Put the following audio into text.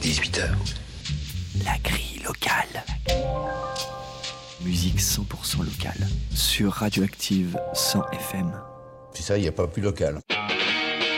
18h. La grille locale. Musique 100% locale sur Radioactive 100 FM. Puis ça, il n'y a pas plus local.